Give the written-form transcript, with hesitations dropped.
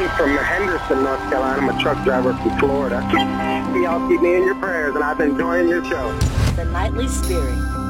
from Henderson, North Carolina. I'm a truck driver from Florida. Y'all keep me in your prayers, and I've been enjoying your show. The Nightly Spirit.